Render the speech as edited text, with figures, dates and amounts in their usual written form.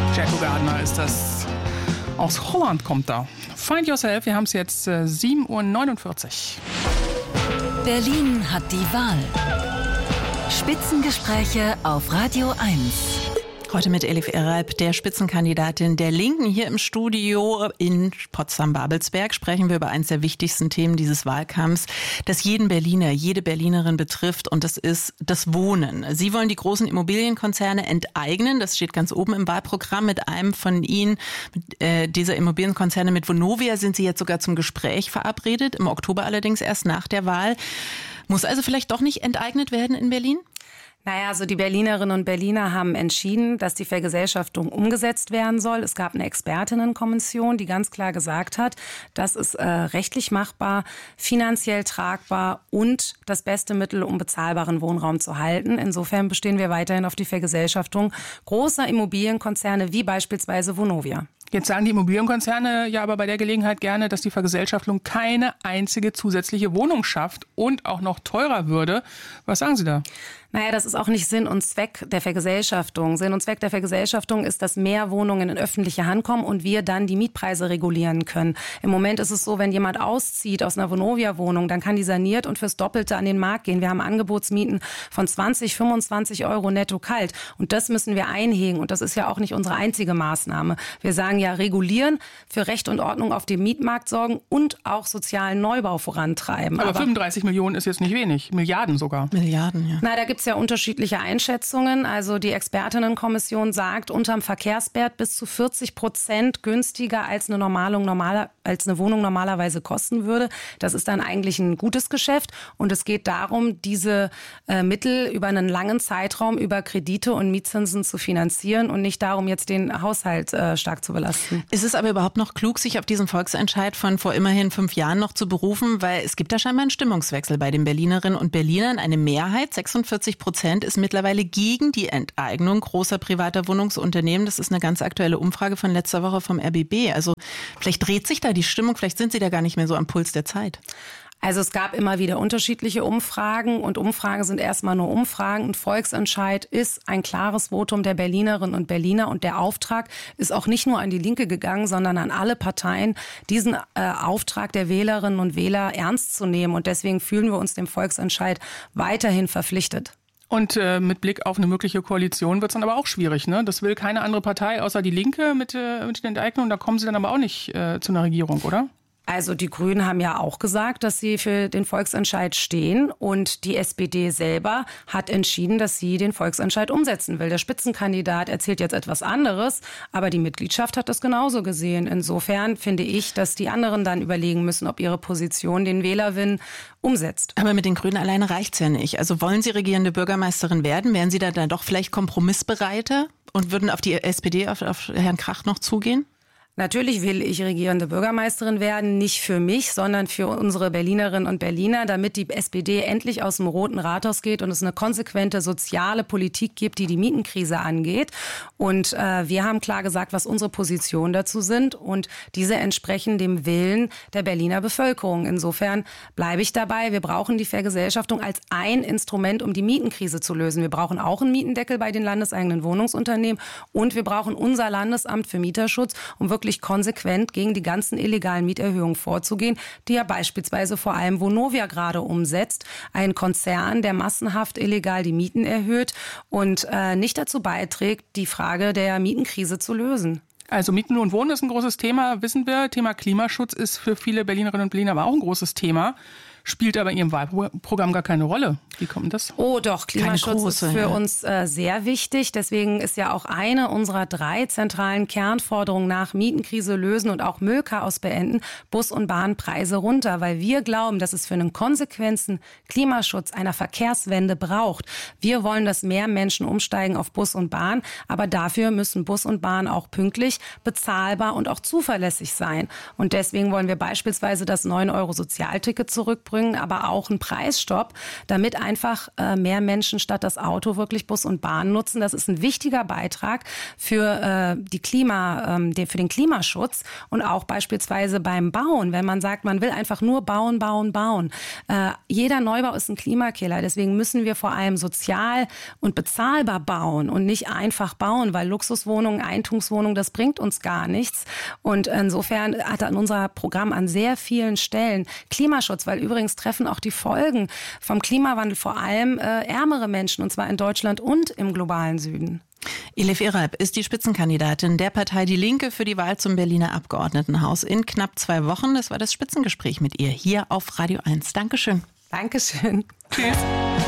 Jacko Gardner ist das. Aus Holland kommt er. Find Yourself, wir haben es jetzt 7:49 Uhr. Berlin hat die Wahl. Spitzengespräche auf Radio 1. Heute mit Elif Eralp, der Spitzenkandidatin der Linken. Hier im Studio in Potsdam-Babelsberg sprechen wir über eines der wichtigsten Themen dieses Wahlkampfs, das jeden Berliner, jede Berlinerin betrifft, und das ist das Wohnen. Sie wollen die großen Immobilienkonzerne enteignen. Das steht ganz oben im Wahlprogramm. Mit einem von Ihnen, dieser Immobilienkonzerne, mit Vonovia, sind Sie jetzt sogar zum Gespräch verabredet. Im Oktober allerdings erst nach der Wahl. Muss also vielleicht doch nicht enteignet werden in Berlin? Naja, also die Berlinerinnen und Berliner haben entschieden, dass die Vergesellschaftung umgesetzt werden soll. Es gab eine Expertinnenkommission, die ganz klar gesagt hat, das ist rechtlich machbar, finanziell tragbar und das beste Mittel, um bezahlbaren Wohnraum zu halten. Insofern bestehen wir weiterhin auf die Vergesellschaftung großer Immobilienkonzerne wie beispielsweise Vonovia. Jetzt sagen die Immobilienkonzerne ja aber bei der Gelegenheit gerne, dass die Vergesellschaftung keine einzige zusätzliche Wohnung schafft und auch noch teurer würde. Was sagen Sie da? Naja, das ist auch nicht Sinn und Zweck der Vergesellschaftung. Sinn und Zweck der Vergesellschaftung ist, dass mehr Wohnungen in öffentliche Hand kommen und wir dann die Mietpreise regulieren können. Im Moment ist es so, wenn jemand auszieht aus einer Vonovia-Wohnung, dann kann die saniert und fürs Doppelte an den Markt gehen. Wir haben Angebotsmieten von 20, 25 Euro netto kalt. Und das müssen wir einhegen. Und das ist ja auch nicht unsere einzige Maßnahme. Wir sagen ja, regulieren, für Recht und Ordnung auf dem Mietmarkt sorgen und auch sozialen Neubau vorantreiben. Aber 35 Millionen ist jetzt nicht wenig. Milliarden sogar. Milliarden, ja. Na, da gibt es ja unterschiedliche Einschätzungen. Also die Expertinnenkommission sagt, unterm Verkehrswert bis zu 40% günstiger als eine Wohnung normalerweise kosten würde. Das ist dann eigentlich ein gutes Geschäft. Und es geht darum, diese Mittel über einen langen Zeitraum über Kredite und Mietzinsen zu finanzieren und nicht darum, jetzt den Haushalt stark zu belasten. Ist es aber überhaupt noch klug, sich auf diesen Volksentscheid von vor immerhin 5 Jahren noch zu berufen? Weil es gibt da scheinbar einen Stimmungswechsel bei den Berlinerinnen und Berlinern. Eine Mehrheit, 46%, ist mittlerweile gegen die Enteignung großer privater Wohnungsunternehmen. Das ist eine ganz aktuelle Umfrage von letzter Woche vom RBB. Also vielleicht dreht sich da die Stimmung, vielleicht sind Sie da gar nicht mehr so am Puls der Zeit. Also es gab immer wieder unterschiedliche Umfragen und Umfragen sind erstmal nur Umfragen. Ein Volksentscheid ist ein klares Votum der Berlinerinnen und Berliner und der Auftrag ist auch nicht nur an die Linke gegangen, sondern an alle Parteien, diesen Auftrag der Wählerinnen und Wähler ernst zu nehmen. Und deswegen fühlen wir uns dem Volksentscheid weiterhin verpflichtet. Und mit Blick auf eine mögliche Koalition wird es dann aber auch schwierig, ne? Das will keine andere Partei außer die Linke mit den Enteignungen. Da kommen sie dann aber auch nicht zu einer Regierung, oder? Also die Grünen haben ja auch gesagt, dass sie für den Volksentscheid stehen und die SPD selber hat entschieden, dass sie den Volksentscheid umsetzen will. Der Spitzenkandidat erzählt jetzt etwas anderes, aber die Mitgliedschaft hat das genauso gesehen. Insofern finde ich, dass die anderen dann überlegen müssen, ob ihre Position den Wählerwillen umsetzt. Aber mit den Grünen alleine reicht's ja nicht. Also wollen Sie regierende Bürgermeisterin werden? Wären Sie da dann doch vielleicht kompromissbereiter und würden auf die SPD, auf Herrn Krach noch zugehen? Natürlich will ich regierende Bürgermeisterin werden, nicht für mich, sondern für unsere Berlinerinnen und Berliner, damit die SPD endlich aus dem Roten Rathaus geht und es eine konsequente soziale Politik gibt, die die Mietenkrise angeht. Und wir haben klar gesagt, was unsere Positionen dazu sind und diese entsprechen dem Willen der Berliner Bevölkerung. Insofern bleibe ich dabei. Wir brauchen die Vergesellschaftung als ein Instrument, um die Mietenkrise zu lösen. Wir brauchen auch einen Mietendeckel bei den landeseigenen Wohnungsunternehmen und wir brauchen unser Landesamt für Mieterschutz, um wirklich konsequent gegen die ganzen illegalen Mieterhöhungen vorzugehen, die ja beispielsweise vor allem Vonovia gerade umsetzt. Ein Konzern, der massenhaft illegal die Mieten erhöht und nicht dazu beiträgt, die Frage der Mietenkrise zu lösen. Also Mieten und Wohnen ist ein großes Thema, wissen wir. Thema Klimaschutz ist für viele Berlinerinnen und Berliner aber auch ein großes Thema. Spielt aber in Ihrem Wahlprogramm gar keine Rolle. Wie kommt denn das? Oh doch, Klimaschutz ist für uns sehr wichtig. Deswegen ist ja auch eine unserer 3 zentralen Kernforderungen nach Mietenkrise lösen und auch Müllchaos beenden, Bus- und Bahnpreise runter. Weil wir glauben, dass es für einen konsequenten Klimaschutz einer Verkehrswende braucht. Wir wollen, dass mehr Menschen umsteigen auf Bus und Bahn. Aber dafür müssen Bus und Bahn auch pünktlich, bezahlbar und auch zuverlässig sein. Und deswegen wollen wir beispielsweise das 9-Euro-Sozialticket zurückbringen. Aufbringen, aber auch einen Preisstopp, damit einfach mehr Menschen statt das Auto wirklich Bus und Bahn nutzen. Das ist ein wichtiger Beitrag für für den Klimaschutz und auch beispielsweise beim Bauen, wenn man sagt, man will einfach nur bauen. Jeder Neubau ist ein Klimakiller, deswegen müssen wir vor allem sozial und bezahlbar bauen und nicht einfach bauen, weil Luxuswohnungen, Eigentumswohnungen, das bringt uns gar nichts. Und insofern hat er in unser Programm an sehr vielen Stellen Klimaschutz, weil übrigens treffen auch die Folgen vom Klimawandel vor allem ärmere Menschen, und zwar in Deutschland und im globalen Süden. Elif Eralp ist die Spitzenkandidatin der Partei Die Linke für die Wahl zum Berliner Abgeordnetenhaus in knapp 2 Wochen. Das war das Spitzengespräch mit ihr hier auf Radio 1. Dankeschön. Dankeschön. Tschüss.